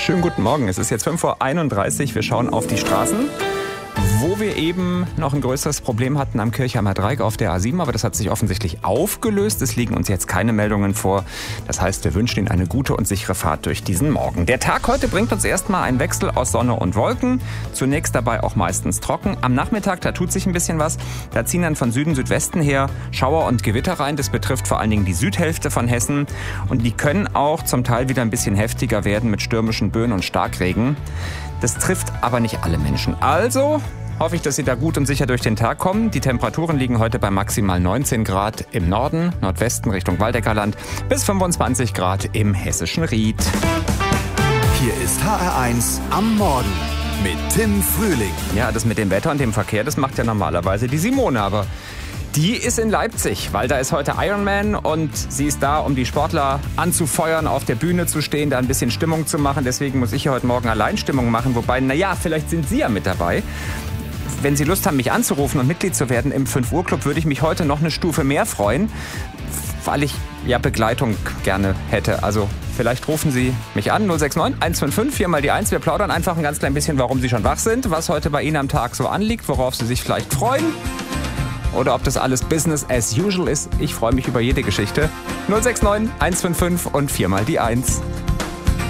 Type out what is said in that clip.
Schönen guten Morgen. Es ist jetzt 5:31 Uhr. Wir schauen auf die Straßen, wo wir eben noch ein größeres Problem hatten am Kirchheimer Dreieck auf der A7. Aber das hat sich offensichtlich aufgelöst. Es liegen uns jetzt keine Meldungen vor. Das heißt, wir wünschen Ihnen eine gute und sichere Fahrt durch diesen Morgen. Der Tag heute bringt uns erstmal einen Wechsel aus Sonne und Wolken. Zunächst dabei auch meistens trocken. Am Nachmittag, da tut sich ein bisschen was. Da ziehen dann von Süden, Südwesten her Schauer und Gewitter rein. Das betrifft vor allen Dingen die Südhälfte von Hessen. Und die können auch zum Teil wieder ein bisschen heftiger werden mit stürmischen Böen und Starkregen. Das trifft aber nicht alle Menschen. Also hoffe ich, dass Sie da gut und sicher durch den Tag kommen. Die Temperaturen liegen heute bei maximal 19 Grad im Norden, Nordwesten Richtung Waldecker-Land, bis 25 Grad im hessischen Ried. Hier ist HR1 am Morgen mit Tim Frühling. Ja, das mit dem Wetter und dem Verkehr, das macht ja normalerweise die Simone, aber die ist in Leipzig, weil da ist heute Ironman und sie ist da, um die Sportler anzufeuern, auf der Bühne zu stehen, da ein bisschen Stimmung zu machen. Deswegen muss ich ja heute Morgen allein Stimmung machen, wobei, vielleicht sind Sie ja mit dabei. Wenn Sie Lust haben, mich anzurufen und Mitglied zu werden im 5-Uhr-Club, würde ich mich heute noch eine Stufe mehr freuen, weil ich ja Begleitung gerne hätte. Also vielleicht rufen Sie mich an, 069 155 4 mal die 1. Wir plaudern einfach ein ganz klein bisschen, warum Sie schon wach sind, was heute bei Ihnen am Tag so anliegt, worauf Sie sich vielleicht freuen. Oder ob das alles Business as usual ist. Ich freue mich über jede Geschichte. 069 155 und 4 mal die 1.